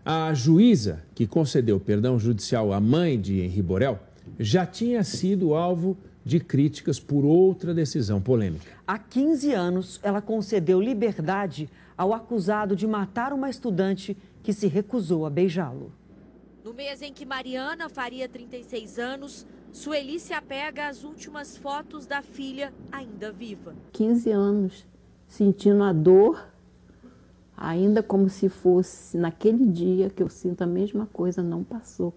A juíza que concedeu perdão judicial à mãe de Henri Borel já tinha sido alvo de críticas por outra decisão polêmica. Há 15 anos, ela concedeu liberdade ao acusado de matar uma estudante que se recusou a beijá-lo. No mês em que Mariana faria 36 anos, Sueli se apega às últimas fotos da filha ainda viva. 15 anos, sentindo a dor, ainda como se fosse naquele dia que eu sinto a mesma coisa, não passou.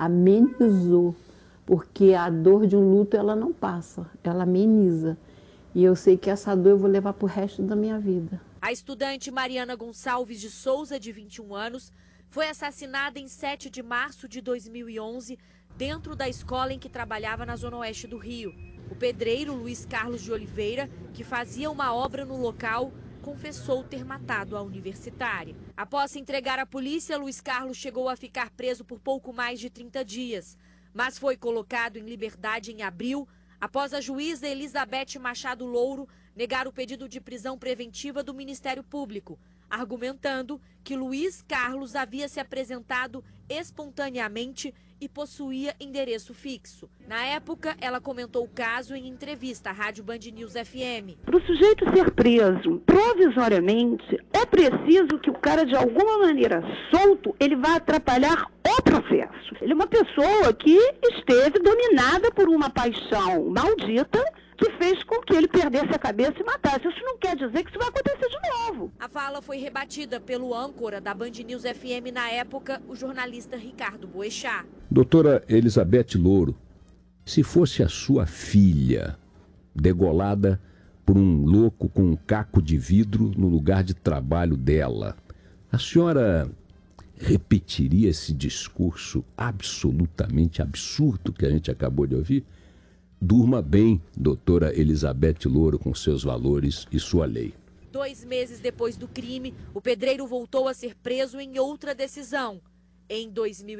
Amenizou, porque a dor de um luto ela não passa, ela ameniza. E eu sei que essa dor eu vou levar para o resto da minha vida. A estudante Mariana Gonçalves de Souza, de 21 anos, foi assassinada em 7 de março de 2011, dentro da escola em que trabalhava na zona oeste do Rio. O pedreiro Luiz Carlos de Oliveira, que fazia uma obra no local, confessou ter matado a universitária. Após se entregar à polícia, Luiz Carlos chegou a ficar preso por pouco mais de 30 dias, mas foi colocado em liberdade em abril, após a juíza Elizabeth Machado Louro negar o pedido de prisão preventiva do Ministério Público, argumentando que Luiz Carlos havia se apresentado espontaneamente e possuía endereço fixo. Na época, ela comentou o caso em entrevista à Rádio Band News FM. Para o sujeito ser preso provisoriamente, é preciso que o cara, de alguma maneira solto, ele vá atrapalhar o processo. Ele é uma pessoa que esteve dominada por uma paixão maldita que fez com que ele perdesse a cabeça e matasse. Isso não quer dizer que isso vai acontecer de novo. A fala foi rebatida pelo âncora da Band News FM na época, o jornalista Ricardo Boechat. Doutora Elizabeth Louro, se fosse a sua filha degolada por um louco com um caco de vidro no lugar de trabalho dela, a senhora repetiria esse discurso absolutamente absurdo que a gente acabou de ouvir? Durma bem, doutora Elizabeth Louro, com seus valores e sua lei. 2 meses depois do crime, o pedreiro voltou a ser preso em outra decisão. Em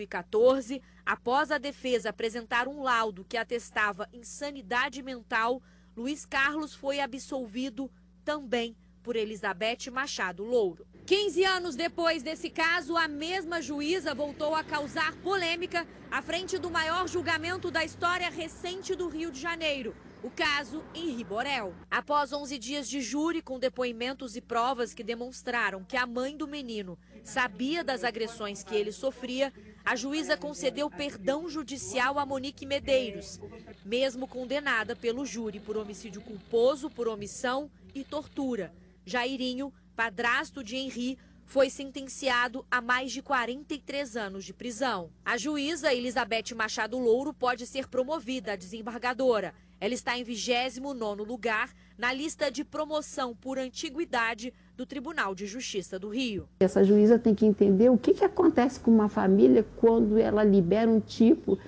2014, após a defesa apresentar um laudo que atestava insanidade mental, Luiz Carlos foi absolvido também por Elizabeth Machado Louro. 15 anos depois desse caso, a mesma juíza voltou a causar polêmica à frente do maior julgamento da história recente do Rio de Janeiro, o caso Henri Borel. Após 11 dias de júri com depoimentos e provas que demonstraram que a mãe do menino sabia das agressões que ele sofria, a juíza concedeu perdão judicial a Monique Medeiros, mesmo condenada pelo júri por homicídio culposo, por omissão e tortura. Jairinho, padrasto de Henri, foi sentenciado a mais de 43 anos de prisão. A juíza Elizabeth Machado Louro pode ser promovida a desembargadora. Ela está em 29º lugar na lista de promoção por antiguidade do Tribunal de Justiça do Rio. Essa juíza tem que entender o que acontece com uma família quando ela libera um tipo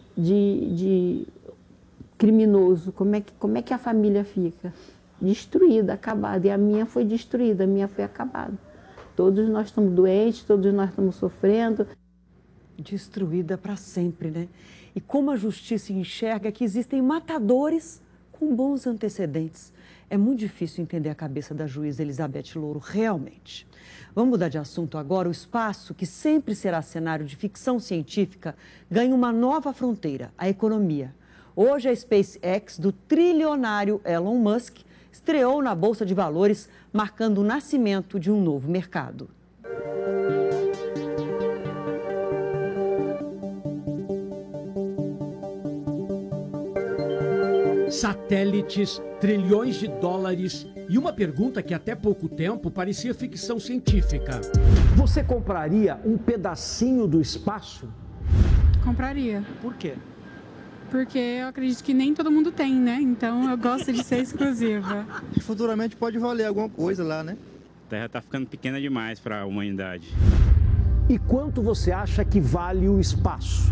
de criminoso. Como é que a família fica? Destruída, acabada. E a minha foi destruída, a minha foi acabada. Todos nós estamos doentes, todos nós estamos sofrendo. Destruída para sempre, né? E como a justiça enxerga que existem matadores com bons antecedentes. É muito difícil entender a cabeça da juíza Elizabeth Louro, realmente. Vamos mudar de assunto agora. O espaço, que sempre será cenário de ficção científica, ganha uma nova fronteira, a economia. Hoje, a SpaceX, do trilionário Elon Musk, estreou na Bolsa de Valores, marcando o nascimento de um novo mercado. Satélites, trilhões de dólares e uma pergunta que até pouco tempo parecia ficção científica. Você compraria um pedacinho do espaço? Compraria. Por quê? Porque eu acredito que nem todo mundo tem, né? Então eu gosto de ser exclusiva. Futuramente pode valer alguma coisa lá, né? A Terra está ficando pequena demais para a humanidade. E quanto você acha que vale o espaço?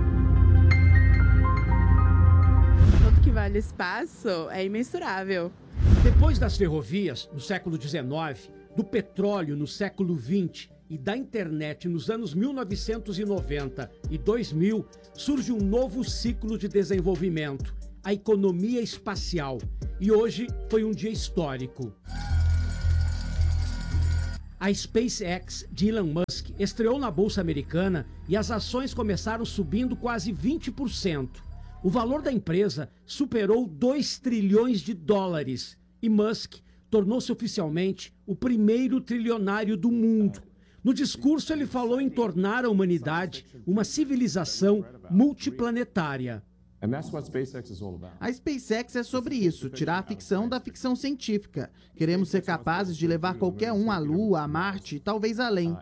Tudo que vale espaço é imensurável. Depois das ferrovias, no século XIX, do petróleo no século XX e da internet nos anos 1990 e 2000, surge um novo ciclo de desenvolvimento, a economia espacial. E hoje foi um dia histórico. A SpaceX de Elon Musk estreou na Bolsa Americana e as ações começaram subindo quase 20%. O valor da empresa superou 2 trilhões de dólares e Musk tornou-se oficialmente o primeiro trilionário do mundo. No discurso, ele falou em tornar a humanidade uma civilização multiplanetária. A SpaceX é sobre isso, tirar a ficção da ficção científica. Queremos ser capazes de levar qualquer um à Lua, a Marte e talvez além.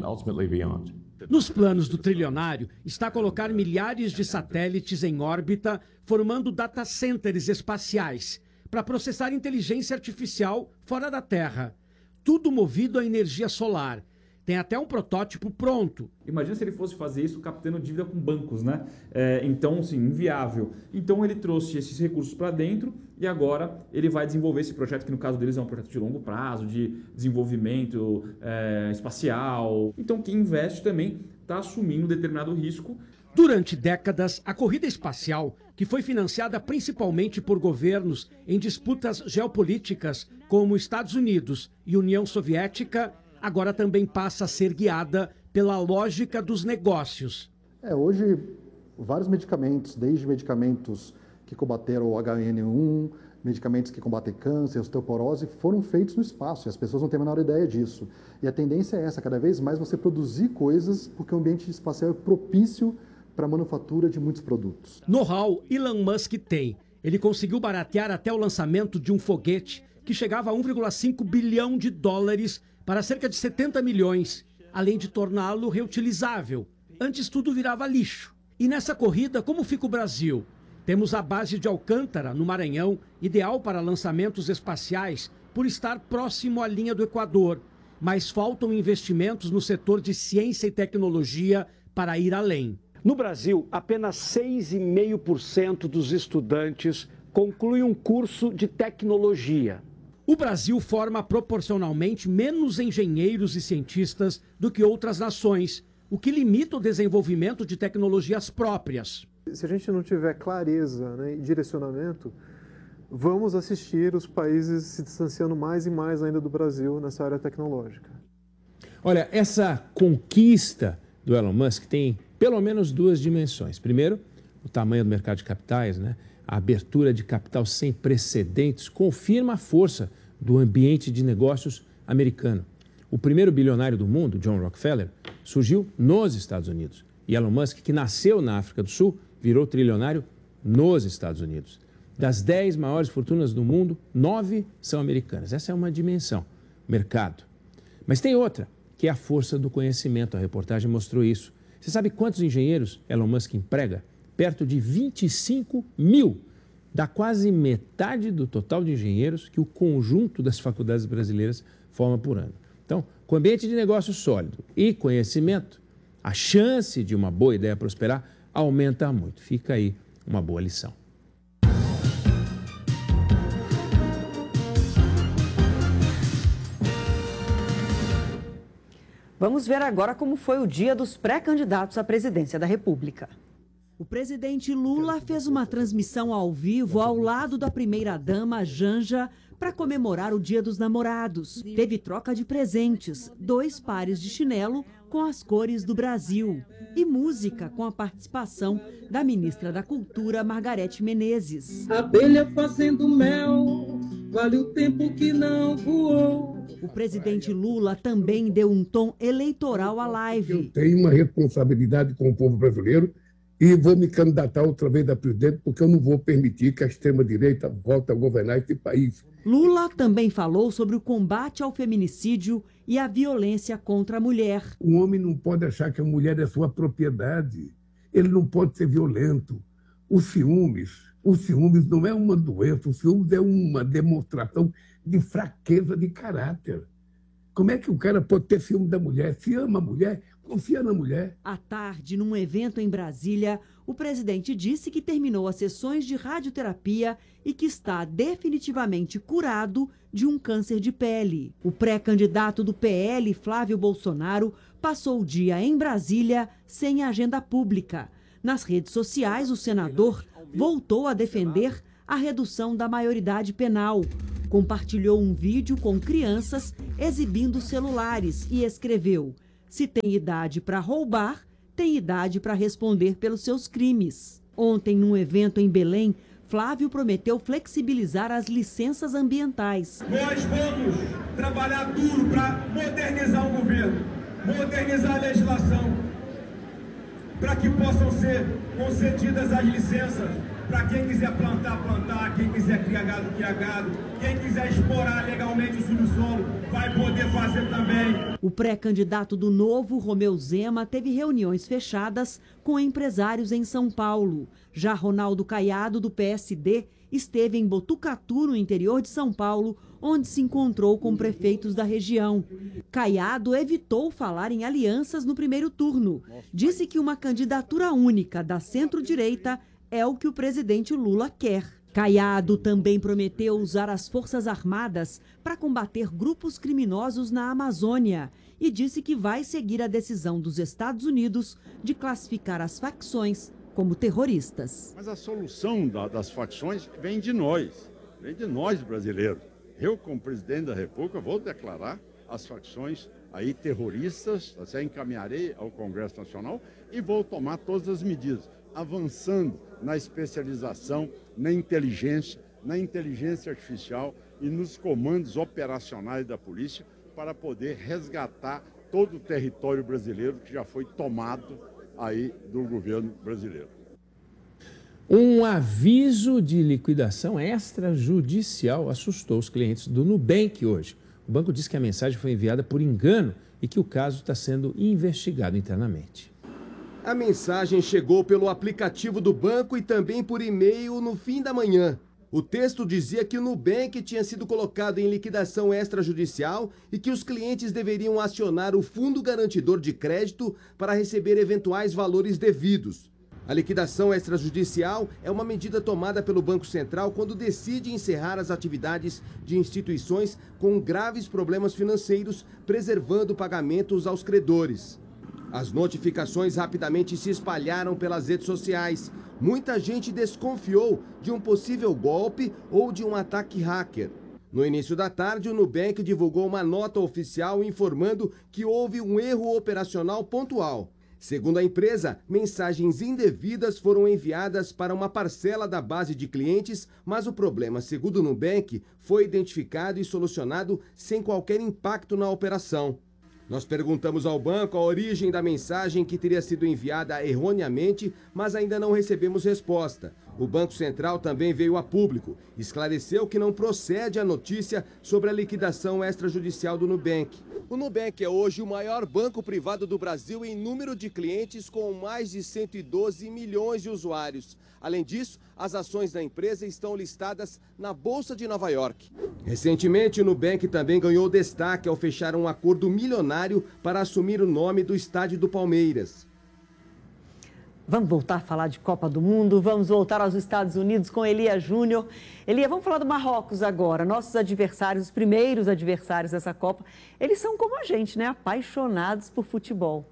Nos planos do trilionário está colocar milhares de satélites em órbita, formando data centers espaciais, para processar inteligência artificial fora da Terra. Tudo movido a energia solar. Tem até um protótipo pronto. Imagina se ele fosse fazer isso captando dívida com bancos, né? Então, assim, inviável. Então, ele trouxe esses recursos para dentro e agora ele vai desenvolver esse projeto, que no caso deles é um projeto de longo prazo, de desenvolvimento espacial. Então, quem investe também está assumindo um determinado risco. Durante décadas, a corrida espacial, que foi financiada principalmente por governos em disputas geopolíticas como Estados Unidos e União Soviética, agora também passa a ser guiada pela lógica dos negócios. Hoje, vários medicamentos, desde medicamentos que combateram o HN1, medicamentos que combatem câncer, osteoporose, foram feitos no espaço e as pessoas não têm a menor ideia disso. E a tendência é essa, cada vez mais você produzir coisas, porque o ambiente espacial é propício para a manufatura de muitos produtos. Know-how Elon Musk tem. Ele conseguiu baratear até o lançamento de um foguete que chegava a 1,5 bilhão de dólares para cerca de 70 milhões, além de torná-lo reutilizável. Antes tudo virava lixo. E nessa corrida, como fica o Brasil? Temos a base de Alcântara, no Maranhão, ideal para lançamentos espaciais por estar próximo à linha do Equador. Mas faltam investimentos no setor de ciência e tecnologia para ir além. No Brasil, apenas 6,5% dos estudantes concluem um curso de tecnologia. O Brasil forma proporcionalmente menos engenheiros e cientistas do que outras nações, o que limita o desenvolvimento de tecnologias próprias. Se a gente não tiver clareza, e direcionamento, vamos assistir os países se distanciando mais e mais ainda do Brasil nessa área tecnológica. Olha, essa conquista do Elon Musk tem pelo menos duas dimensões. Primeiro, o tamanho do mercado de capitais, A abertura de capital sem precedentes confirma a força do ambiente de negócios americano. O primeiro bilionário do mundo, John Rockefeller, surgiu nos Estados Unidos. E Elon Musk, que nasceu na África do Sul, virou trilionário nos Estados Unidos. Das 10 maiores fortunas do mundo, 9 são americanas. Essa é uma dimensão, mercado. Mas tem outra, que é a força do conhecimento. A reportagem mostrou isso. Você sabe quantos engenheiros Elon Musk emprega? Perto de 25 mil. Dá quase metade do total de engenheiros que o conjunto das faculdades brasileiras forma por ano. Então, com ambiente de negócio sólido e conhecimento, a chance de uma boa ideia prosperar aumenta muito. Fica aí uma boa lição. Vamos ver agora como foi o dia dos pré-candidatos à presidência da República. O presidente Lula fez uma transmissão ao vivo ao lado da primeira-dama Janja para comemorar o Dia dos Namorados. Teve troca de presentes, 2 pares de chinelo com as cores do Brasil e música com a participação da ministra da Cultura, Margarete Menezes. Abelha fazendo mel, vale o tempo que não voou. O presidente Lula também deu um tom eleitoral à live. Eu tenho uma responsabilidade com o povo brasileiro e vou me candidatar outra vez a presidente, porque eu não vou permitir que a extrema-direita volte a governar esse país. Lula também falou sobre o combate ao feminicídio e à violência contra a mulher. O homem não pode achar que a mulher é sua propriedade. Ele não pode ser violento. Os ciúmes não é uma doença, os ciúmes é uma demonstração de fraqueza de caráter. Como é que o cara pode ter ciúme da mulher? Se ama a mulher, confia na mulher. À tarde, num evento em Brasília, o presidente disse que terminou as sessões de radioterapia e que está definitivamente curado de um câncer de pele. O pré-candidato do PL, Flávio Bolsonaro, passou o dia em Brasília sem agenda pública. Nas redes sociais, o senador voltou a defender a redução da maioridade penal. Compartilhou um vídeo com crianças exibindo celulares e escreveu: Se tem idade para roubar, tem idade para responder pelos seus crimes. Ontem, num evento em Belém, Flávio prometeu flexibilizar as licenças ambientais. Nós vamos trabalhar duro para modernizar o governo, modernizar a legislação, para que possam ser concedidas as licenças para quem quiser plantar, plantar, quem quiser criar gado, quem quiser explorar legalmente o subsolo, vai poder fazer também. O pré-candidato do Novo, Romeu Zema, teve reuniões fechadas com empresários em São Paulo. Já Ronaldo Caiado, do PSD, esteve em Botucatu, no interior de São Paulo, onde se encontrou com prefeitos da região. Caiado evitou falar em alianças no primeiro turno. Disse que uma candidatura única da centro-direita é o que o presidente Lula quer. Caiado também prometeu usar as Forças Armadas para combater grupos criminosos na Amazônia e disse que vai seguir a decisão dos Estados Unidos de classificar as facções como terroristas. Mas a solução das facções vem de nós brasileiros. Eu, como presidente da República, vou declarar as facções aí terroristas, encaminharei ao Congresso Nacional e vou tomar todas as medidas, avançando na especialização, na inteligência artificial e nos comandos operacionais da polícia para poder resgatar todo o território brasileiro que já foi tomado aí do governo brasileiro. Um aviso de liquidação extrajudicial assustou os clientes do Nubank hoje. O banco disse que a mensagem foi enviada por engano e que o caso está sendo investigado internamente. A mensagem chegou pelo aplicativo do banco e também por e-mail no fim da manhã. O texto dizia que o Nubank tinha sido colocado em liquidação extrajudicial e que os clientes deveriam acionar o Fundo Garantidor de Crédito para receber eventuais valores devidos. A liquidação extrajudicial é uma medida tomada pelo Banco Central quando decide encerrar as atividades de instituições com graves problemas financeiros, preservando pagamentos aos credores. As notificações rapidamente se espalharam pelas redes sociais. Muita gente desconfiou de um possível golpe ou de um ataque hacker. No início da tarde, o Nubank divulgou uma nota oficial informando que houve um erro operacional pontual. Segundo a empresa, mensagens indevidas foram enviadas para uma parcela da base de clientes, mas o problema, segundo o Nubank, foi identificado e solucionado sem qualquer impacto na operação. Nós perguntamos ao banco a origem da mensagem que teria sido enviada erroneamente, mas ainda não recebemos resposta. O Banco Central também veio a público, esclareceu que não procede a notícia sobre a liquidação extrajudicial do Nubank. O Nubank é hoje o maior banco privado do Brasil em número de clientes, com mais de 112 milhões de usuários. Além disso, as ações da empresa estão listadas na Bolsa de Nova York. Recentemente, o Nubank também ganhou destaque ao fechar um acordo milionário para assumir o nome do estádio do Palmeiras. Vamos voltar a falar de Copa do Mundo, vamos voltar aos Estados Unidos com Elia Júnior. Elia, vamos falar do Marrocos agora. Nossos adversários, os primeiros adversários dessa Copa, eles são como a gente, né? Apaixonados por futebol.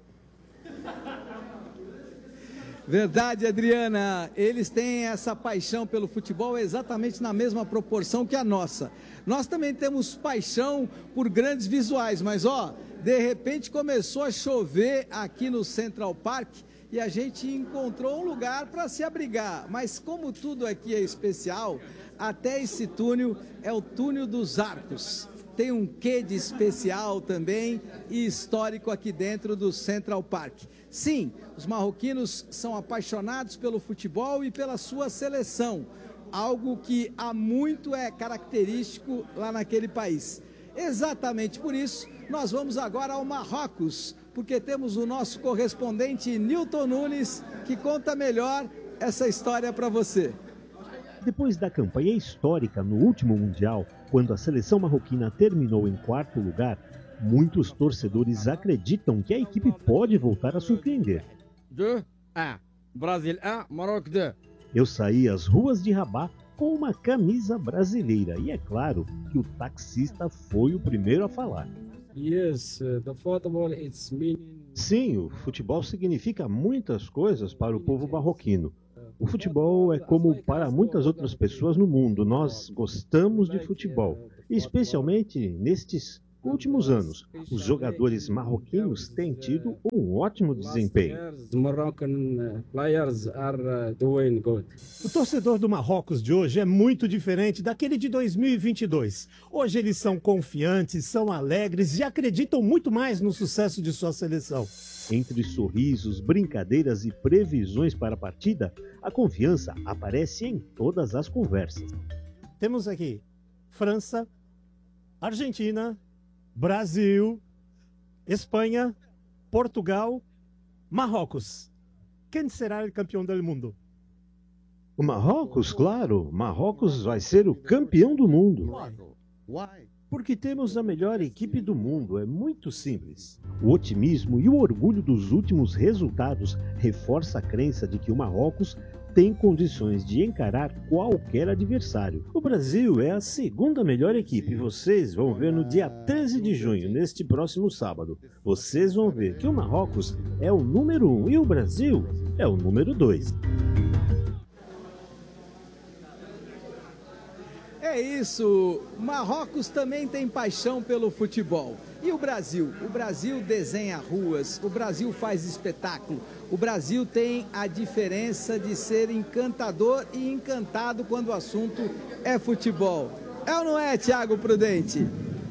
Verdade, Adriana. Eles têm essa paixão pelo futebol exatamente na mesma proporção que a nossa. Nós também temos paixão por grandes visuais, mas de repente começou a chover aqui no Central Park e a gente encontrou um lugar para se abrigar. Mas como tudo aqui é especial, até esse túnel é o túnel dos Arcos. Tem um quê de especial também e histórico aqui dentro do Central Park. Sim, os marroquinos são apaixonados pelo futebol e pela sua seleção, algo que há muito é característico lá naquele país. Exatamente por isso, nós vamos agora ao Marrocos, porque temos o nosso correspondente Nilton Nunes, que conta melhor essa história para você. Depois da campanha histórica no último Mundial, quando a seleção marroquina terminou em quarto lugar, muitos torcedores acreditam que a equipe pode voltar a surpreender. 2-1, Brasil 1, Maroc 2. Eu saí às ruas de Rabat com uma camisa brasileira e é claro que o taxista foi o primeiro a falar. Yes, the football it's meaning... Sim, o futebol significa muitas coisas para o povo marroquino. O futebol é como para muitas outras pessoas no mundo. Nós gostamos de futebol, especialmente nestes últimos anos, os jogadores marroquinos têm tido um ótimo desempenho. O torcedor do Marrocos de hoje é muito diferente daquele de 2022. Hoje eles são confiantes, são alegres e acreditam muito mais no sucesso de sua seleção. Entre sorrisos, brincadeiras e previsões para a partida, a confiança aparece em todas as conversas. Temos aqui França, Argentina, Brasil, Espanha, Portugal, Marrocos. Quem será o campeão do mundo? O Marrocos, claro. Marrocos vai ser o campeão do mundo. Porque temos a melhor equipe do mundo, é muito simples. O otimismo e o orgulho dos últimos resultados reforça a crença de que o Marrocos tem condições de encarar qualquer adversário. O Brasil é a segunda melhor equipe. Vocês vão ver no dia 13 de junho, neste próximo sábado. Vocês vão ver que o Marrocos é o número 1 e o Brasil é o número 2. É isso, Marrocos também tem paixão pelo futebol. E o Brasil? O Brasil desenha ruas, o Brasil faz espetáculo. O Brasil tem a diferença de ser encantador e encantado quando o assunto é futebol. É ou não é, Thiago Prudente?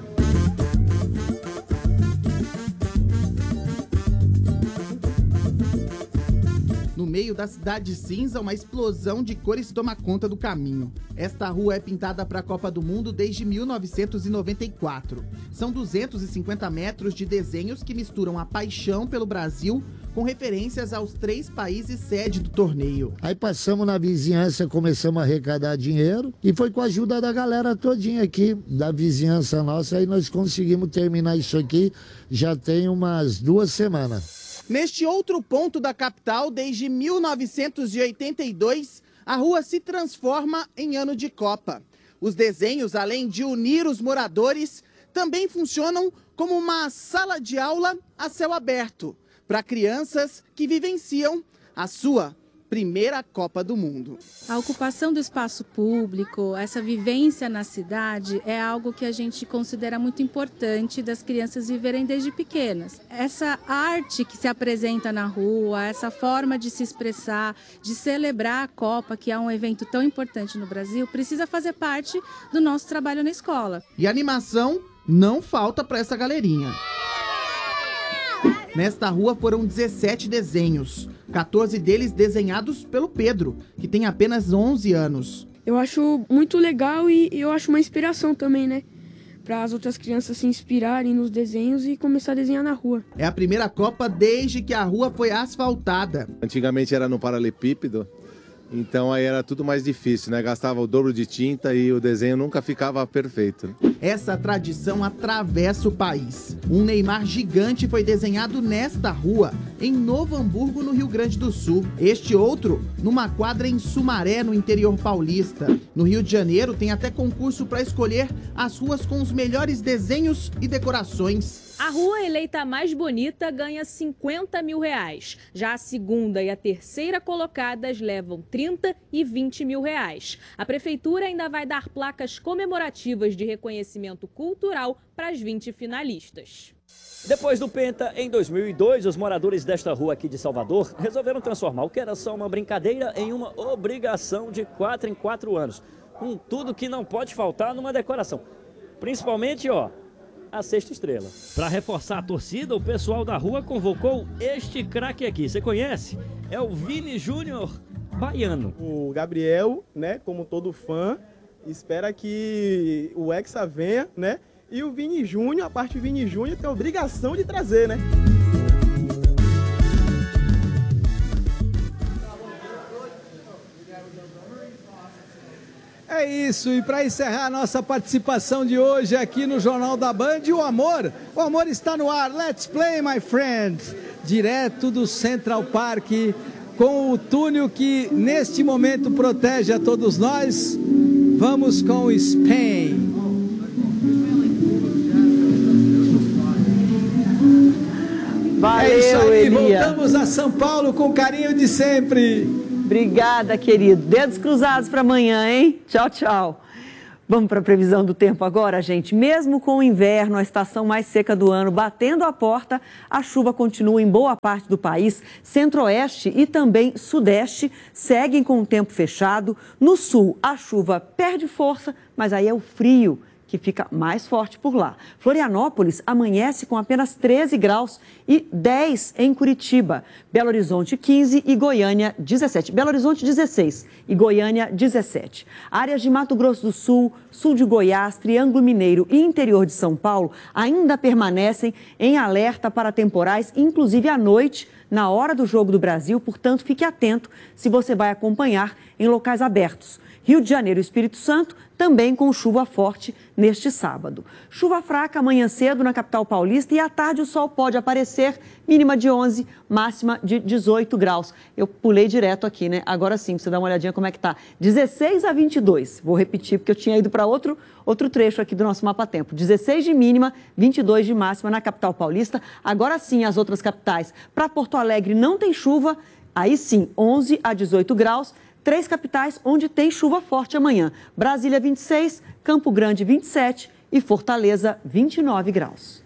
No meio da cidade cinza, uma explosão de cores toma conta do caminho. Esta rua é pintada para a Copa do Mundo desde 1994. São 250 metros de desenhos que misturam a paixão pelo Brasil com referências aos 3 países sede do torneio. Aí passamos na vizinhança, começamos a arrecadar dinheiro e foi com a ajuda da galera todinha aqui, da vizinhança nossa, aí nós conseguimos terminar isso aqui já tem umas 2 semanas. Neste outro ponto da capital, desde 1982, a rua se transforma em ano de Copa. Os desenhos, além de unir os moradores, também funcionam como uma sala de aula a céu aberto, para crianças que vivenciam a sua primeira Copa do Mundo. A ocupação do espaço público, essa vivência na cidade é algo que a gente considera muito importante das crianças viverem desde pequenas. Essa arte que se apresenta na rua, essa forma de se expressar, de celebrar a Copa, que é um evento tão importante no Brasil, precisa fazer parte do nosso trabalho na escola. E animação não falta para essa galerinha. Nesta rua foram 17 desenhos, 14 deles desenhados pelo Pedro, que tem apenas 11 anos. Eu acho muito legal e eu acho uma inspiração também, né? Para as outras crianças se inspirarem nos desenhos e começar a desenhar na rua. É a primeira Copa desde que a rua foi asfaltada. Antigamente era no paralelepípedo, então aí era tudo mais difícil, né? Gastava o dobro de tinta e o desenho nunca ficava perfeito. Essa tradição atravessa o país. Um Neymar gigante foi desenhado nesta rua, em Novo Hamburgo, no Rio Grande do Sul. Este outro, numa quadra em Sumaré, no interior paulista. No Rio de Janeiro, tem até concurso para escolher as ruas com os melhores desenhos e decorações. A rua eleita mais bonita ganha R$50 mil. Já a segunda e a terceira colocadas levam R$30 e R$20 mil. A prefeitura ainda vai dar placas comemorativas de reconhecimento cultural para as 20 finalistas. Depois do Penta, em 2002, os moradores desta rua aqui de Salvador resolveram transformar o que era só uma brincadeira em uma obrigação de 4 em 4 anos, com tudo que não pode faltar numa decoração. Principalmente, a sexta estrela. Para reforçar a torcida, o pessoal da rua convocou este craque aqui. Você conhece? É o Vini Júnior baiano. O Gabriel, né, como todo fã, espera que o Hexa venha, né? E o Vini Júnior, a parte do Vini Júnior tem a obrigação de trazer, né? É isso, e para encerrar a nossa participação de hoje aqui no Jornal da Band, o amor está no ar. Let's play, my friend! Direto do Central Park, com o túnel que neste momento protege a todos nós. Vamos com o Spain. Valeu, é isso aí, Elia. Voltamos a São Paulo com carinho de sempre. Obrigada, querido. Dedos cruzados para amanhã, hein? Tchau, tchau. Vamos para a previsão do tempo agora, gente. Mesmo com o inverno, a estação mais seca do ano batendo a porta, a chuva continua em boa parte do país. Centro-oeste e também sudeste seguem com o tempo fechado. No sul, a chuva perde força, mas aí é o frio que fica mais forte por lá. Florianópolis amanhece com apenas 13 graus e 10 em Curitiba. Belo Horizonte 15 e Goiânia 17. Belo Horizonte 16 e Goiânia 17. Áreas de Mato Grosso do Sul, sul de Goiás, Triângulo Mineiro e interior de São Paulo ainda permanecem em alerta para temporais, inclusive à noite, na hora do Jogo do Brasil. Portanto, fique atento se você vai acompanhar em locais abertos. Rio de Janeiro e Espírito Santo também com chuva forte neste sábado. Chuva fraca amanhã cedo na capital paulista e à tarde o sol pode aparecer, mínima de 11, máxima de 18 graus. Eu pulei direto aqui, né? Agora sim, você dá uma olhadinha como é que tá. 16 a 22. Vou repetir porque eu tinha ido para outro trecho aqui do nosso mapa-tempo. 16 de mínima, 22 de máxima na capital paulista. Agora sim, as outras capitais. Para Porto Alegre não tem chuva, aí sim, 11 a 18 graus. 3 capitais onde tem chuva forte amanhã. Brasília, 26, Campo Grande, 27 e Fortaleza, 29 graus.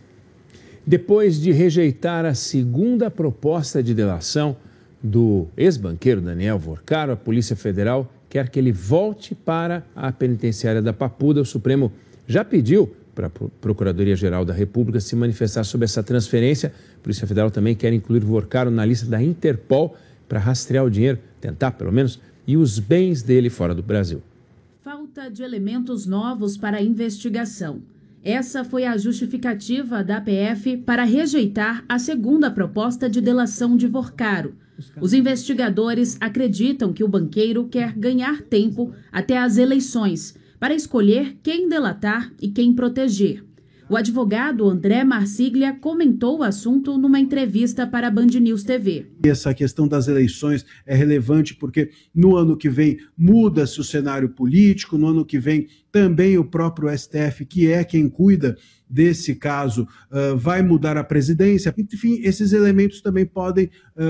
Depois de rejeitar a segunda proposta de delação do ex-banqueiro Daniel Vorcaro, a Polícia Federal quer que ele volte para a penitenciária da Papuda. O Supremo já pediu para a Procuradoria-Geral da República se manifestar sobre essa transferência. A Polícia Federal também quer incluir Vorcaro na lista da Interpol para rastrear o dinheiro, tentar pelo menos, e os bens dele fora do Brasil. Falta de elementos novos para a investigação. Essa foi a justificativa da PF para rejeitar a segunda proposta de delação de Vorcaro. Os investigadores acreditam que o banqueiro quer ganhar tempo até as eleições para escolher quem delatar e quem proteger. O advogado André Marsiglia comentou o assunto numa entrevista para a Band News TV. Essa questão das eleições é relevante porque no ano que vem muda-se o cenário político, no ano que vem também o próprio STF, que é quem cuida desse caso, vai mudar a presidência. Enfim, esses elementos também podem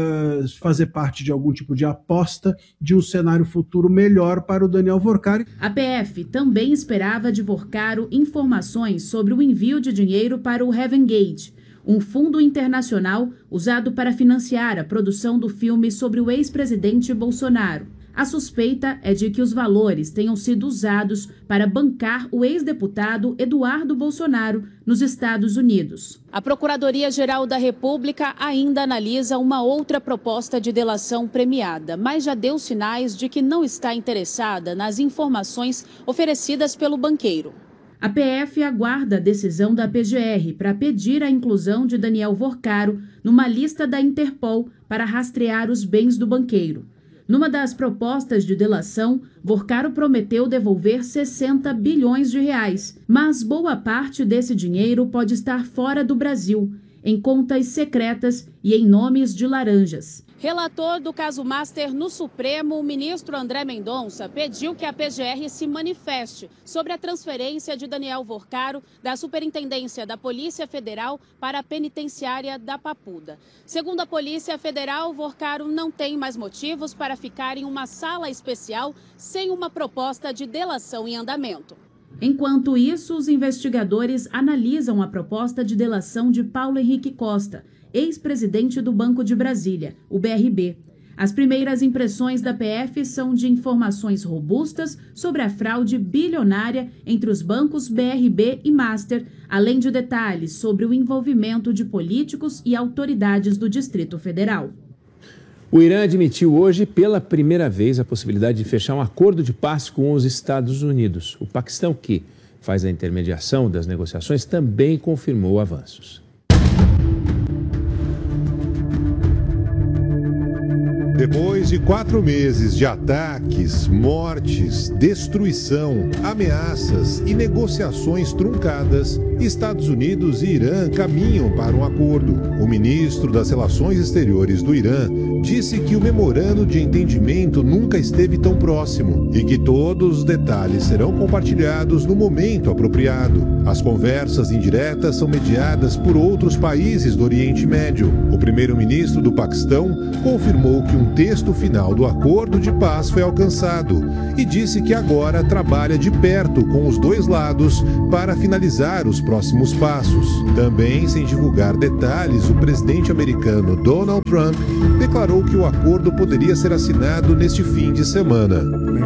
fazer parte de algum tipo de aposta de um cenário futuro melhor para o Daniel Vorcaro. A PF também esperava de Vorcaro informações sobre o envio de dinheiro para o Heaven Gate, um fundo internacional usado para financiar a produção do filme sobre o ex-presidente Bolsonaro. A suspeita é de que os valores tenham sido usados para bancar o ex-deputado Eduardo Bolsonaro nos Estados Unidos. A Procuradoria-Geral da República ainda analisa uma outra proposta de delação premiada, mas já deu sinais de que não está interessada nas informações oferecidas pelo banqueiro. A PF aguarda a decisão da PGR para pedir a inclusão de Daniel Vorcaro numa lista da Interpol para rastrear os bens do banqueiro. Numa das propostas de delação, Vorcaro prometeu devolver 60 bilhões de reais, mas boa parte desse dinheiro pode estar fora do Brasil, em contas secretas e em nomes de laranjas. Relator do caso Master no Supremo, o ministro André Mendonça pediu que a PGR se manifeste sobre a transferência de Daniel Vorcaro da Superintendência da Polícia Federal para a Penitenciária da Papuda. Segundo a Polícia Federal, Vorcaro não tem mais motivos para ficar em uma sala especial sem uma proposta de delação em andamento. Enquanto isso, os investigadores analisam a proposta de delação de Paulo Henrique Costa, ex-presidente do Banco de Brasília, o BRB. As primeiras impressões da PF são de informações robustas sobre a fraude bilionária entre os bancos BRB e Master, além de detalhes sobre o envolvimento de políticos e autoridades do Distrito Federal. O Irã admitiu hoje, pela primeira vez, a possibilidade de fechar um acordo de paz com os Estados Unidos. O Paquistão, que faz a intermediação das negociações, também confirmou avanços. Depois de 4 meses de ataques, mortes, destruição, ameaças e negociações truncadas, Estados Unidos e Irã caminham para um acordo. O ministro das Relações Exteriores do Irã disse que o memorando de entendimento nunca esteve tão próximo e que todos os detalhes serão compartilhados no momento apropriado. As conversas indiretas são mediadas por outros países do Oriente Médio. O primeiro-ministro do Paquistão confirmou que um texto final do acordo de paz foi alcançado e disse que agora trabalha de perto com os dois lados para finalizar os próximos passos. Também, sem divulgar detalhes, o presidente americano Donald Trump declarou que o acordo poderia ser assinado neste fim de semana.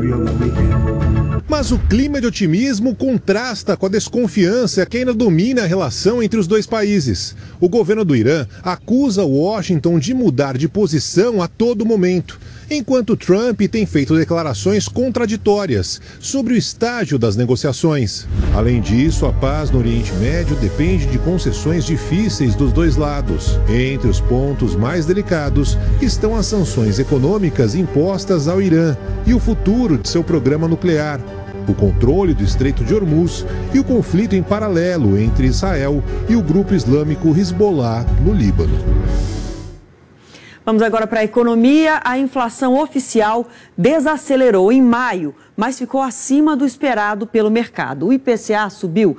Mas o clima de otimismo contrasta com a desconfiança que ainda domina a relação entre os dois países. O governo do Irã acusa Washington de mudar de posição a todo momento, enquanto Trump tem feito declarações contraditórias sobre o estágio das negociações. Além disso, a paz no Oriente Médio depende de concessões difíceis dos dois lados. Entre os pontos mais delicados estão as sanções econômicas impostas ao Irã e o futuro de seu programa nuclear, o controle do Estreito de Hormuz e o conflito em paralelo entre Israel e o grupo islâmico Hezbollah no Líbano. Vamos agora para a economia. A inflação oficial desacelerou em maio, mas ficou acima do esperado pelo mercado. O IPCA subiu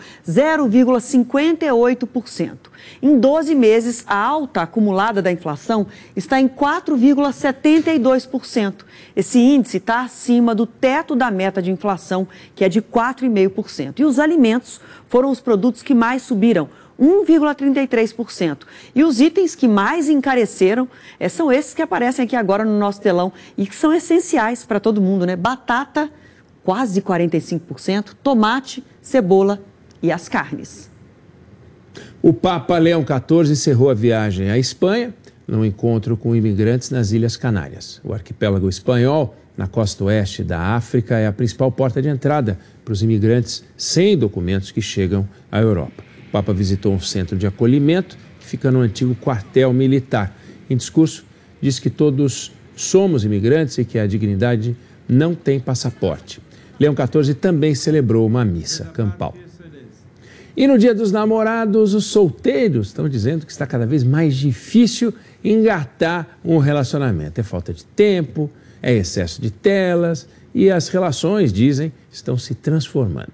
0,58%. Em 12 meses, a alta acumulada da inflação está em 4,72%. Esse índice está acima do teto da meta de inflação, que é de 4,5%. E os alimentos foram os produtos que mais subiram, 1,33%. E os itens que mais encareceram são esses que aparecem aqui agora no nosso telão e que são essenciais para todo mundo, né? Batata, quase 45%, tomate, cebola e as carnes. O Papa Leão XIV encerrou a viagem à Espanha num encontro com imigrantes nas Ilhas Canárias. O arquipélago espanhol, na costa oeste da África, é a principal porta de entrada para os imigrantes sem documentos que chegam à Europa. O Papa visitou um centro de acolhimento que fica no antigo quartel militar. Em discurso, disse que todos somos imigrantes e que a dignidade não tem passaporte. Leão XIV também celebrou uma missa campal. E no Dia dos Namorados, os solteiros estão dizendo que está cada vez mais difícil engatar um relacionamento. É falta de tempo, é excesso de telas e as relações, dizem, estão se transformando.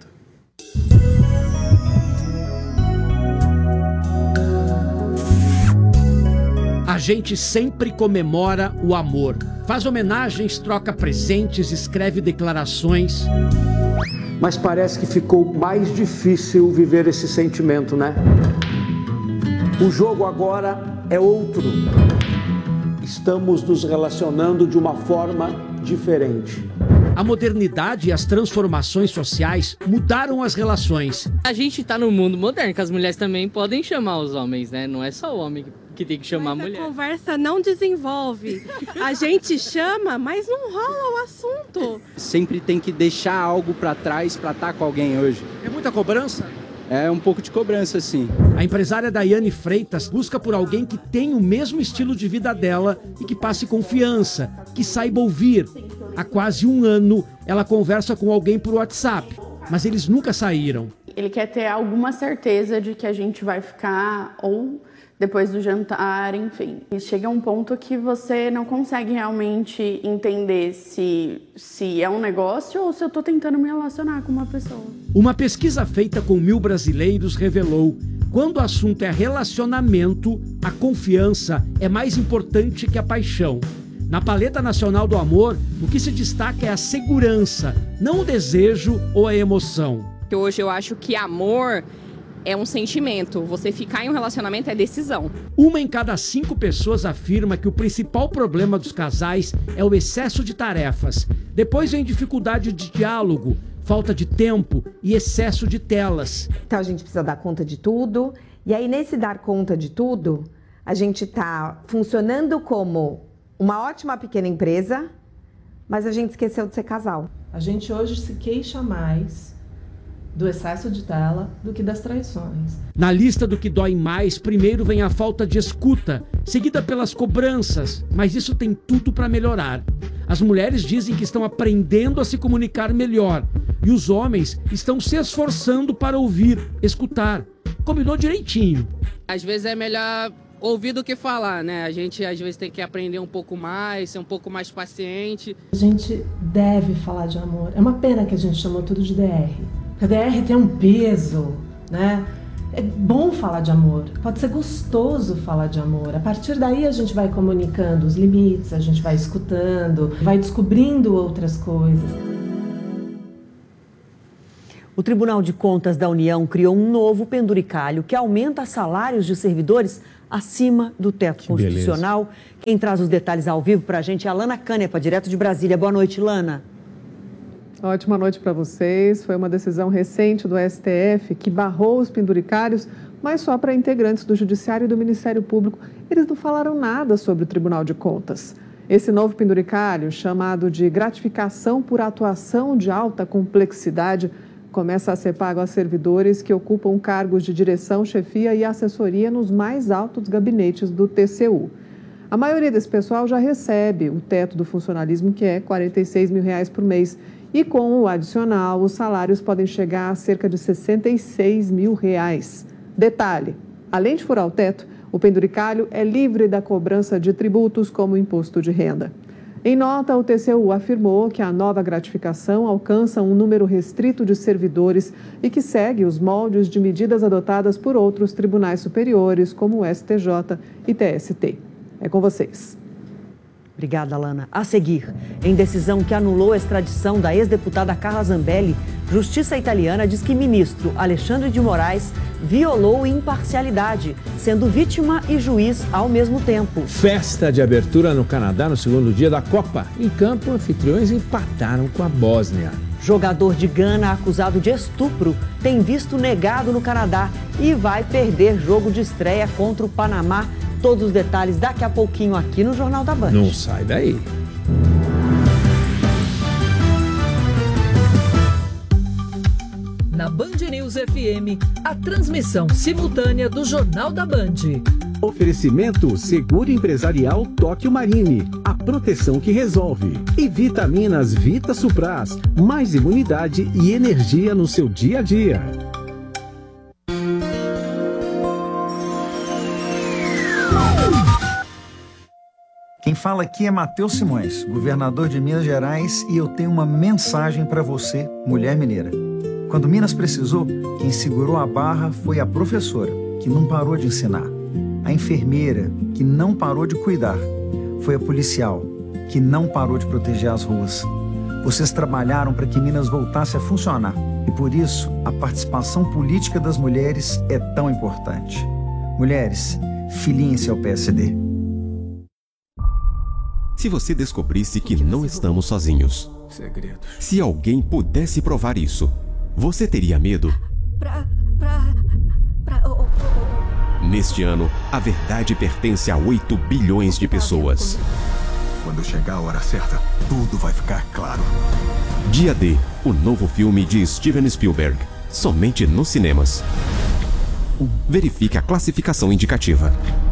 A gente sempre comemora o amor, faz homenagens, troca presentes, escreve declarações. Mas parece que ficou mais difícil viver esse sentimento, né? O jogo agora é outro. Estamos nos relacionando de uma forma diferente. A modernidade e as transformações sociais mudaram as relações. A gente está no mundo moderno, que as mulheres também podem chamar os homens, né? Não é só o homem que tem que chamar a mulher. A conversa não desenvolve. A gente chama, mas não rola o assunto. Sempre tem que deixar algo para trás para estar com alguém hoje. É muita cobrança? É um pouco de cobrança, sim. A empresária Daiane Freitas busca por alguém que tenha o mesmo estilo de vida dela e que passe confiança, que saiba ouvir. Há quase um ano, ela conversa com alguém por WhatsApp, mas eles nunca saíram. Ele quer ter alguma certeza de que a gente vai ficar ou depois do jantar, enfim. E chega um ponto que você não consegue realmente entender se é um negócio ou se eu tô tentando me relacionar com uma pessoa. Uma pesquisa feita com 1.000 brasileiros revelou: quando o assunto é relacionamento, a confiança é mais importante que a paixão. Na paleta nacional do amor, o que se destaca é a segurança, não o desejo ou a emoção. Hoje eu acho que amor é um sentimento, você ficar em um relacionamento é decisão. 1 em cada 5 pessoas afirma que o principal problema dos casais é o excesso de tarefas. Depois vem dificuldade de diálogo, falta de tempo e excesso de telas. Então a gente precisa dar conta de tudo, e aí nesse dar conta de tudo, a gente está funcionando como uma ótima pequena empresa, mas a gente esqueceu de ser casal. A gente hoje se queixa mais do excesso de tela do que das traições. Na lista do que dói mais, primeiro vem a falta de escuta, seguida pelas cobranças, mas isso tem tudo para melhorar. As mulheres dizem que estão aprendendo a se comunicar melhor e os homens estão se esforçando para ouvir, escutar. combinou direitinho. Às vezes é melhor ouvir do que falar, né? A gente às vezes tem que aprender um pouco mais, ser um pouco mais paciente. A gente deve falar de amor. É uma pena que a gente chamou tudo de DR. Porque a DR tem um peso, né? É bom falar de amor, pode ser gostoso falar de amor. A partir daí a gente vai comunicando os limites, a gente vai escutando, vai descobrindo outras coisas. O Tribunal de Contas da União criou um novo penduricalho que aumenta salários de servidores acima do teto constitucional. Beleza. Quem traz os detalhes ao vivo para a gente é a Lana Canepa, direto de Brasília. Boa noite, Lana. Ótima noite para vocês. Foi uma decisão recente do STF que barrou os penduricários, mas só para integrantes do Judiciário e do Ministério Público. Eles não falaram nada sobre o Tribunal de Contas. Esse novo penduricário, chamado de gratificação por atuação de alta complexidade, começa a ser pago a servidores que ocupam cargos de direção, chefia e assessoria nos mais altos gabinetes do TCU. A maioria desse pessoal já recebe o teto do funcionalismo, que é R$ 46 mil por mês. E com o adicional, os salários podem chegar a cerca de R$ 66 mil. Detalhe, além de furar o teto, o penduricalho é livre da cobrança de tributos como o imposto de renda. Em nota, o TCU afirmou que a nova gratificação alcança um número restrito de servidores e que segue os moldes de medidas adotadas por outros tribunais superiores, como o STJ e TST. É com vocês. Obrigada, Lana. A seguir, em decisão que anulou a extradição da ex-deputada Carla Zambelli, Justiça italiana diz que ministro Alexandre de Moraes violou imparcialidade, sendo vítima e juiz ao mesmo tempo. Festa de abertura no Canadá no segundo dia da Copa. Em campo, anfitriões empataram com a Bósnia. Jogador de Gana acusado de estupro tem visto negado no Canadá e vai perder jogo de estreia contra o Panamá. Todos os detalhes daqui a pouquinho aqui no Jornal da Band. Não sai daí. Na Band News FM, a transmissão simultânea do Jornal da Band. Oferecimento Seguro Empresarial Tóquio Marine, a proteção que resolve. E Vitaminas Vita Supraz, mais imunidade e energia no seu dia a dia. Quem fala aqui é Matheus Simões, governador de Minas Gerais, e eu tenho uma mensagem para você, mulher mineira. Quando Minas precisou, quem segurou a barra foi a professora, que não parou de ensinar. A enfermeira, que não parou de cuidar. Foi a policial, que não parou de proteger as ruas. Vocês trabalharam para que Minas voltasse a funcionar. E por isso, a participação política das mulheres é tão importante. Mulheres, filiem-se ao PSD. Se você descobrisse que não estamos sozinhos, se alguém pudesse provar isso, você teria medo? Neste ano, a verdade pertence a 8 bilhões de pessoas. Quando chegar a hora certa, tudo vai ficar claro. Dia D, o novo filme de Steven Spielberg, somente nos cinemas. Verifique a classificação indicativa.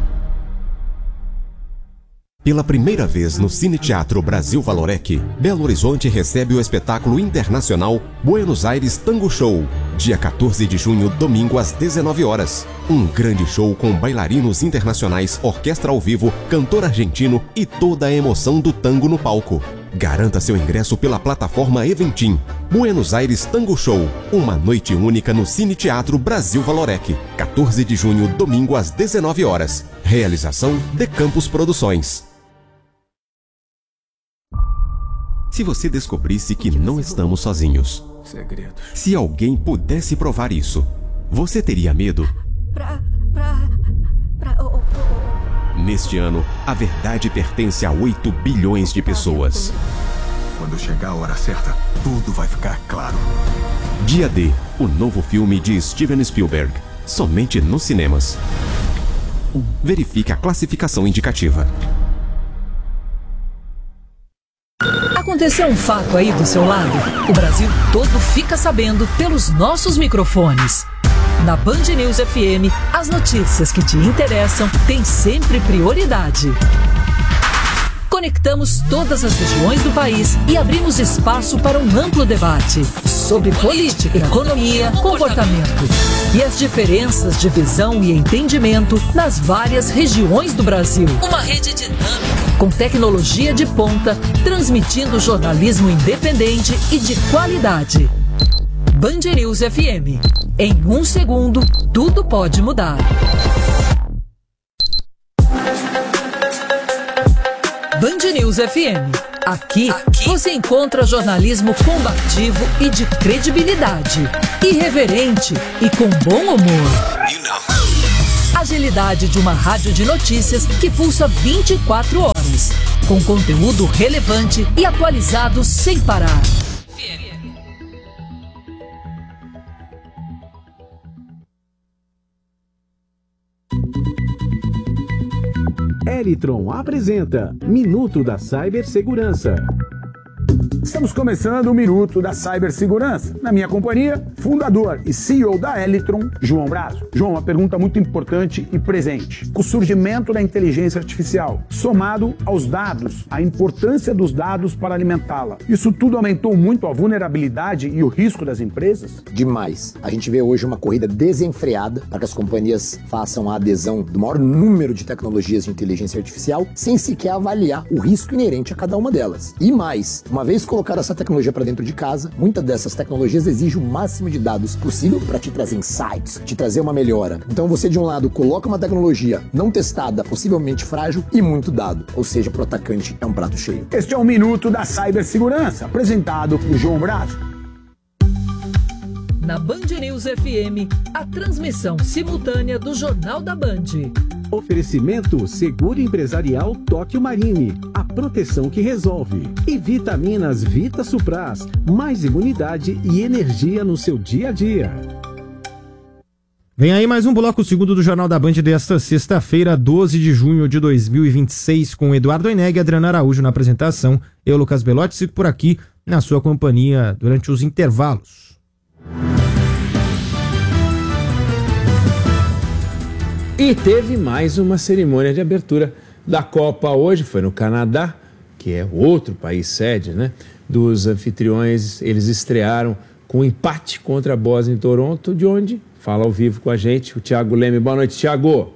Pela primeira vez no Cine Teatro Brasil Valorec, Belo Horizonte recebe o espetáculo internacional Buenos Aires Tango Show, dia 14 de junho, domingo às 19 horas. Um grande show com bailarinos internacionais, orquestra ao vivo, cantor argentino e toda a emoção do tango no palco. Garanta seu ingresso pela plataforma Eventim. Buenos Aires Tango Show, uma noite única no Cine Teatro Brasil Valorec, 14 de junho, domingo às 19 horas. Realização De Campos Produções. Se você descobrisse que não estamos sozinhos, se alguém pudesse provar isso, você teria medo? Neste ano, a verdade pertence a 8 bilhões de pessoas. Quando chegar a hora certa, tudo vai ficar claro. Dia D, o novo filme de Steven Spielberg, somente nos cinemas. Verifique a classificação indicativa. Aconteceu um fato aí do seu lado? O Brasil todo fica sabendo pelos nossos microfones. Na Band News FM, as notícias que te interessam têm sempre prioridade. Conectamos todas as regiões do país e abrimos espaço para um amplo debate sobre política, economia, comportamento e as diferenças de visão e entendimento nas várias regiões do Brasil. Uma rede dinâmica, com tecnologia de ponta, transmitindo jornalismo independente e de qualidade. Band News FM. Em 1 segundo, tudo pode mudar. Band News FM. Aqui você encontra jornalismo combativo e de credibilidade, irreverente e com bom humor. Agilidade de uma rádio de notícias que pulsa 24 horas, com conteúdo relevante e atualizado sem parar. Elitron apresenta Minuto da Cibersegurança. Estamos começando o Minuto da Cibersegurança. Na minha companhia, fundador e CEO da Elitron, João Brazo. João, uma pergunta muito importante e presente. O surgimento da inteligência artificial, somado aos dados, a importância dos dados para alimentá-la. Isso tudo aumentou muito a vulnerabilidade e o risco das empresas? Demais. A gente vê hoje uma corrida desenfreada para que as companhias façam a adesão do maior número de tecnologias de inteligência artificial sem sequer avaliar o risco inerente a cada uma delas. E mais, uma vez colocar essa tecnologia para dentro de casa, muitas dessas tecnologias exigem o máximo de dados possível para te trazer insights, te trazer uma melhora. Então você, de um lado, coloca uma tecnologia não testada, possivelmente frágil e muito dado. Ou seja, para o atacante é um prato cheio. Este é o Minuto da Cibersegurança, apresentado por João Brazo. Na Band News FM, a transmissão simultânea do Jornal da Band. Oferecimento Seguro Empresarial Tóquio Marine, a proteção que resolve. E vitaminas Vita Supras, mais imunidade e energia no seu dia a dia. Vem aí mais um bloco segundo do Jornal da Band desta sexta-feira, 12 de junho de 2026, com Eduardo Oineg e Adriana Araújo na apresentação. Eu, Lucas Belotti, sigo por aqui na sua companhia durante os intervalos. E teve mais uma cerimônia de abertura da Copa hoje, foi no Canadá, que é outro país sede, né? Dos anfitriões, eles estrearam com um empate contra a Bósnia em Toronto, de onde fala ao vivo com a gente o Thiago Leme. Boa noite, Thiago.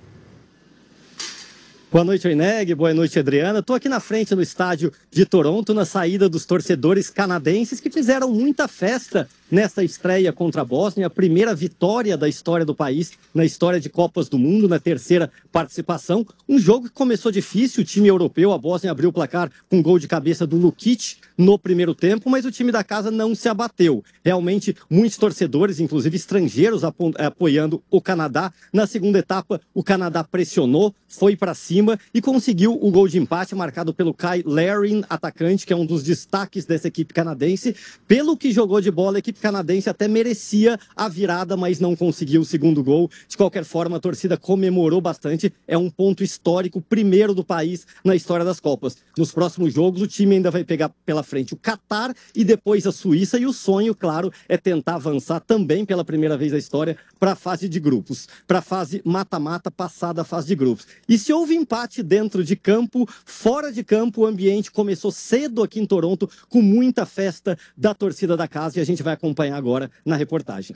Boa noite, Oineg. Boa noite, Adriana. Estou aqui na frente do estádio de Toronto, na saída dos torcedores canadenses que fizeram muita festa nessa estreia contra a Bósnia, a primeira vitória da história do país na história de Copas do Mundo, na terceira participação. Um jogo que começou difícil, o time europeu, a Bósnia abriu o placar com um gol de cabeça do Lukic no primeiro tempo, mas o time da casa não se abateu. Realmente, muitos torcedores, inclusive estrangeiros, apoiando o Canadá. Na segunda etapa, o Canadá pressionou, foi para cima e conseguiu o gol de empate marcado pelo Kyle Larin, atacante, que é um dos destaques dessa equipe canadense. Pelo que jogou de bola, a equipe canadense até merecia a virada, mas não conseguiu o segundo gol. De qualquer forma, a torcida comemorou bastante. É um ponto histórico, primeiro do país na história das Copas. Nos próximos jogos, o time ainda vai pegar pela frente o Catar e depois a Suíça. E o sonho, claro, é tentar avançar também pela primeira vez na história para a fase de grupos, para a fase mata-mata, passada a fase de grupos. E se houve empate dentro de campo, fora de campo, o ambiente começou cedo aqui em Toronto, com muita festa da torcida da casa, e a gente vai acompanhar agora na reportagem.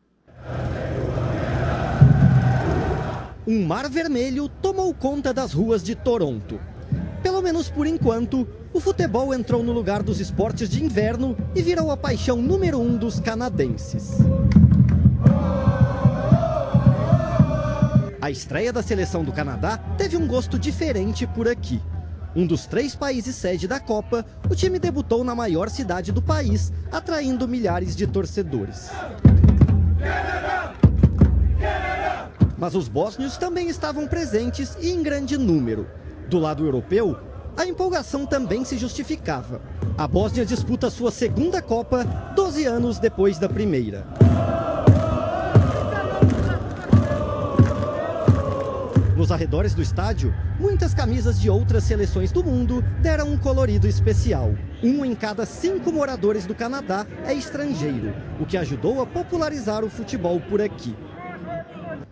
Um mar vermelho tomou conta das ruas de Toronto. Pelo menos por enquanto, o futebol entrou no lugar dos esportes de inverno e virou a paixão número 1 dos canadenses. A estreia da seleção do Canadá teve um gosto diferente por aqui. Um dos 3 países sede da Copa, o time debutou na maior cidade do país, atraindo milhares de torcedores. Mas os bósnios também estavam presentes e em grande número. Do lado europeu, a empolgação também se justificava. A Bósnia disputa sua segunda Copa 12 anos depois da primeira. Nos arredores do estádio, muitas camisas de outras seleções do mundo deram um colorido especial. 1 em cada 5 moradores do Canadá é estrangeiro, o que ajudou a popularizar o futebol por aqui.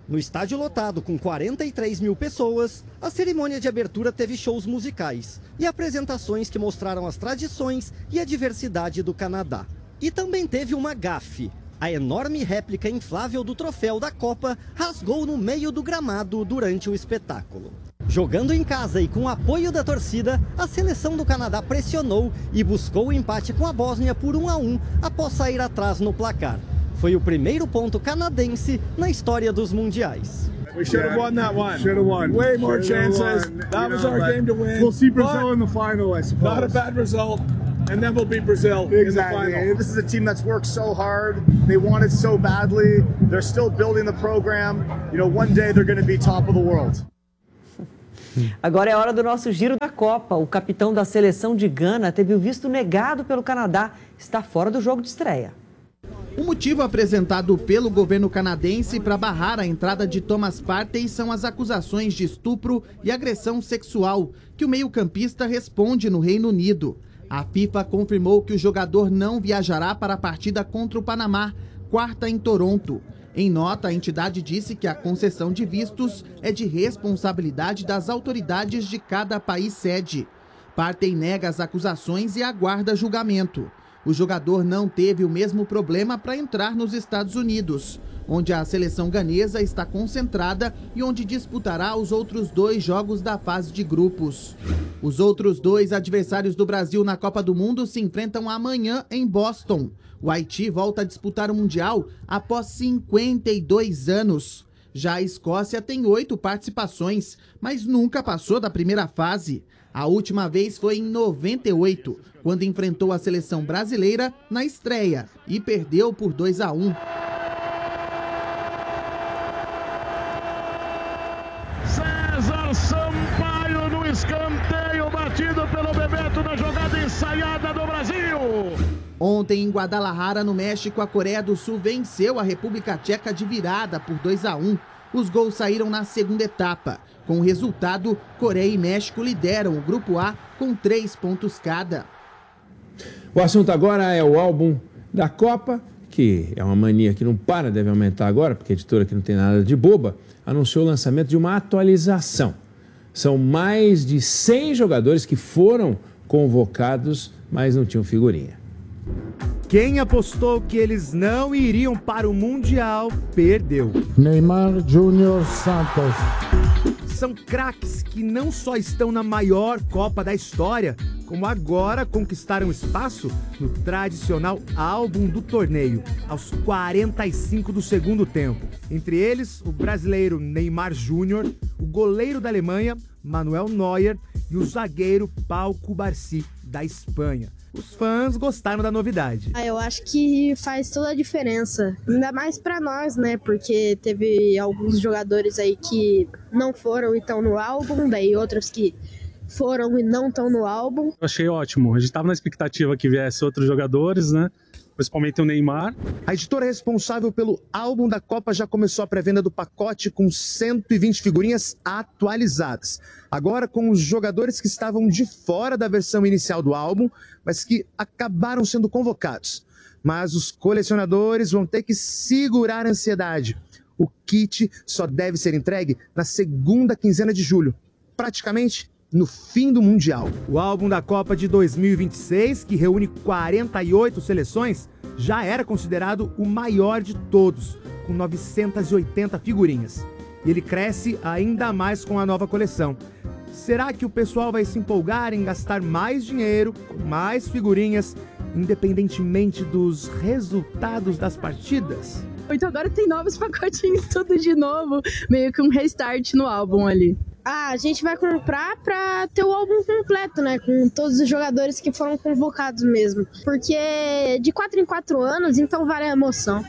No estádio lotado com 43 mil pessoas, a cerimônia de abertura teve shows musicais e apresentações que mostraram as tradições e a diversidade do Canadá. E também teve uma gafe. A enorme réplica inflável do troféu da Copa rasgou no meio do gramado durante o espetáculo. Jogando em casa e com o apoio da torcida, a seleção do Canadá pressionou e buscou o empate com a Bósnia por 1-1 após sair atrás no placar. Foi o primeiro ponto canadense na história dos mundiais. We should have won that one. Should have won. Way more chances. That was our game to win. We'll see Brazil in the final, I suppose. Not a bad result. And then we'll beat Brazil in the final. This is a team that's worked so hard. They want it so badly. They're still building the program. You know, one day they're going to be top of the world. Agora é hora do nosso giro da Copa. O capitão da seleção de Gana teve o visto negado pelo Canadá. Está fora do jogo de estreia. O motivo apresentado pelo governo canadense para barrar a entrada de Thomas Partey são as acusações de estupro e agressão sexual que o meio-campista responde no Reino Unido. A FIFA confirmou que o jogador não viajará para a partida contra o Panamá, quarta em Toronto. Em nota, a entidade disse que a concessão de vistos é de responsabilidade das autoridades de cada país sede. Partey nega as acusações e aguarda julgamento. O jogador não teve o mesmo problema para entrar nos Estados Unidos, onde a seleção ganesa está concentrada e onde disputará os outros 2 jogos da fase de grupos. Os outros 2 adversários do Brasil na Copa do Mundo se enfrentam amanhã em Boston. O Haiti volta a disputar o Mundial após 52 anos. Já a Escócia tem 8 participações, mas nunca passou da primeira fase. A última vez foi em 98, quando enfrentou a seleção brasileira na estreia e perdeu por 2-1. César Sampaio no escanteio batido pelo Bebeto na jogada ensaiada do Brasil. Ontem em Guadalajara, no México, a Coreia do Sul venceu a República Tcheca de virada por 2-1. Os gols saíram na segunda etapa. Com o resultado, Coreia e México lideram o Grupo A com 3 pontos cada. O assunto agora é o álbum da Copa, que é uma mania que não para, deve aumentar agora, porque a editora que não tem nada de boba, anunciou o lançamento de uma atualização. São mais de 100 jogadores que foram convocados, mas não tinham figurinha. Quem apostou que eles não iriam para o Mundial, perdeu. Neymar Júnior Santos. São craques que não só estão na maior Copa da história, como agora conquistaram espaço no tradicional álbum do torneio, aos 45 do segundo tempo. Entre eles, o brasileiro Neymar Júnior, o goleiro da Alemanha, Manuel Neuer, e o zagueiro Pau Cubarsí, da Espanha. Os fãs gostaram da novidade. Eu acho que faz toda a diferença, ainda mais pra nós, né? Porque teve alguns jogadores aí que não foram e estão no álbum, daí outros que foram e não estão no álbum. Eu achei ótimo, a gente tava na expectativa que viesse outros jogadores, né? Principalmente o Neymar. A editora responsável pelo álbum da Copa já começou a pré-venda do pacote com 120 figurinhas atualizadas. Agora com os jogadores que estavam de fora da versão inicial do álbum, mas que acabaram sendo convocados. Mas os colecionadores vão ter que segurar a ansiedade. O kit só deve ser entregue na segunda quinzena de julho, praticamente no fim do Mundial. O álbum da Copa de 2026, que reúne 48 seleções, já era considerado o maior de todos, com 980 figurinhas. E ele cresce ainda mais com a nova coleção. Será que o pessoal vai se empolgar em gastar mais dinheiro, com mais figurinhas, independentemente dos resultados das partidas? Então agora tem novos pacotinhos, tudo de novo, meio que um restart no álbum ali. A gente vai comprar pra ter o álbum completo, né? Com todos os jogadores que foram convocados mesmo. Porque de 4 em 4 anos, então vale a emoção.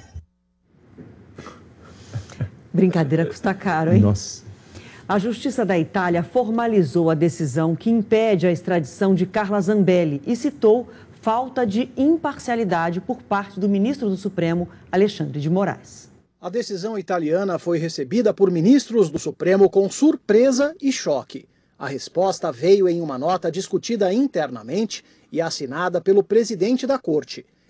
Brincadeira custa caro, hein? Nossa. A Justiça da Itália formalizou a decisão que impede a extradição de Carla Zambelli e citou falta de imparcialidade por parte do ministro do Supremo, Alexandre de Moraes. A decisão italiana foi recebida por ministros do Supremo com surpresa e choque. A resposta veio em uma nota discutida internamente e assinada pelo presidente da corte.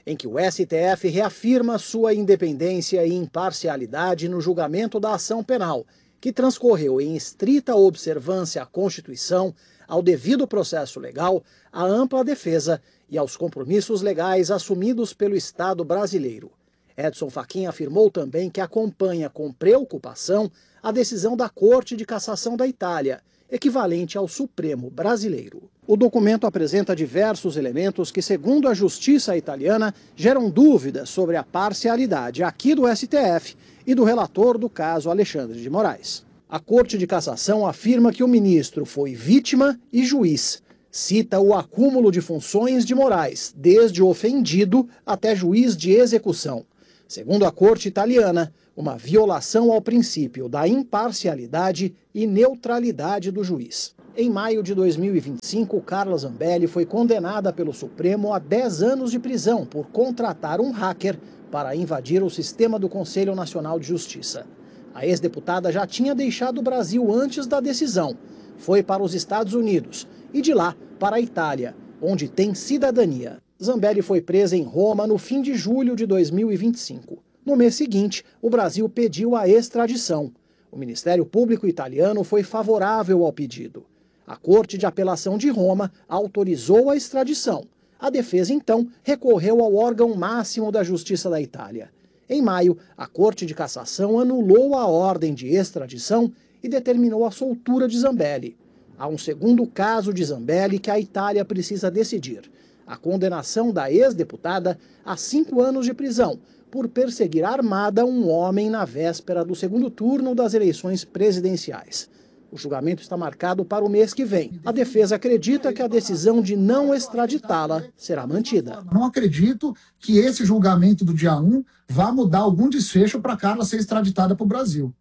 em que o STF reafirma sua independência e imparcialidade no julgamento da ação penal, que transcorreu em estrita observância à Constituição, ao devido processo legal, à ampla defesa e aos compromissos legais assumidos pelo Estado brasileiro. Edson Fachin afirmou também que acompanha com preocupação a decisão da Corte de Cassação da Itália, equivalente ao Supremo brasileiro. O documento apresenta diversos elementos que, segundo a justiça italiana, geram dúvidas sobre a parcialidade aqui do STF e do relator do caso Alexandre de Moraes. A Corte de Cassação afirma que o ministro foi vítima e juiz. Cita o acúmulo de funções de Moraes, desde ofendido até juiz de execução. Segundo a Corte italiana, uma violação ao princípio da imparcialidade e neutralidade do juiz. Em maio de 2025, Carla Zambelli foi condenada pelo Supremo a 10 anos de prisão por contratar um hacker para invadir o sistema do Conselho Nacional de Justiça. A ex-deputada já tinha deixado o Brasil antes da decisão. Foi para os Estados Unidos e de lá para a Itália, onde tem cidadania. Zambelli foi presa em Roma no fim de julho de 2025. No mês seguinte, o Brasil pediu a extradição. O Ministério Público italiano foi favorável ao pedido. A Corte de Apelação de Roma autorizou a extradição. A defesa, então, recorreu ao órgão máximo da Justiça da Itália. Em maio, a Corte de Cassação anulou a ordem de extradição e determinou a soltura de Zambelli. Há um segundo caso de Zambelli que a Itália precisa decidir: a condenação da ex-deputada a 5 anos de prisão por perseguir armada um homem na véspera do segundo turno das eleições presidenciais. O julgamento está marcado para o mês que vem. A defesa acredita que a decisão de não extraditá-la será mantida. Não acredito que esse julgamento do dia 1 vá mudar algum desfecho para Carla ser extraditada para o Brasil.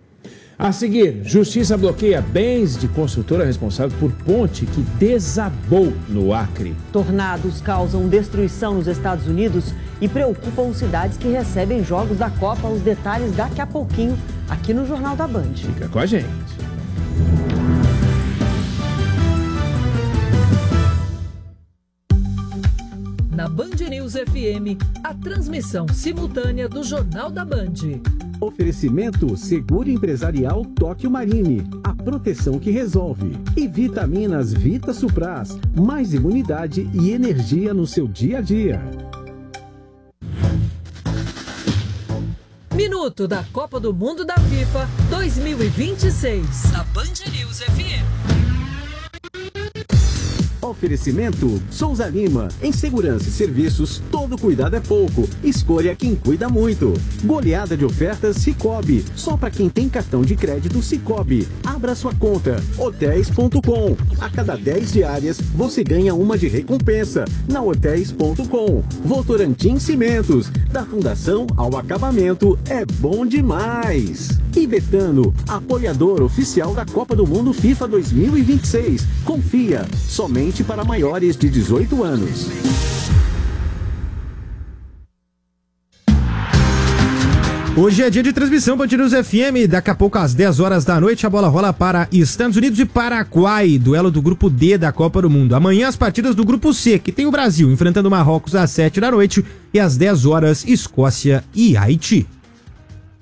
A seguir, Justiça bloqueia bens de construtora responsável por ponte que desabou no Acre. Tornados causam destruição nos Estados Unidos e preocupam cidades que recebem jogos da Copa. Os detalhes daqui a pouquinho, aqui no Jornal da Band. Fica com a gente. Na Band News FM, a transmissão simultânea do Jornal da Band. Oferecimento Seguro Empresarial Tóquio Marine, a proteção que resolve. E vitaminas Vita Supras, mais imunidade e energia no seu dia a dia. Minuto da Copa do Mundo da FIFA 2026. Na Band News FM. Oferecimento Souza Lima. Em segurança e serviços, todo cuidado é pouco. Escolha quem cuida muito. Goleada de ofertas Sicoob. Só para quem tem cartão de crédito Sicoob. Abra sua conta. Hotéis.com. A cada 10 diárias, você ganha uma de recompensa. Na Hotéis.com. Votorantim Cimentos. Da fundação ao acabamento, é bom demais. E Betano, apoiador oficial da Copa do Mundo FIFA 2026. Confia, somente para maiores de 18 anos. Hoje é dia de transmissão Band News FM. Daqui a pouco, às 10 horas da noite, a bola rola para Estados Unidos e Paraguai, duelo do grupo D da Copa do Mundo. Amanhã, as partidas do grupo C, que tem o Brasil enfrentando Marrocos às 7 da noite, e às 10 horas, Escócia e Haiti.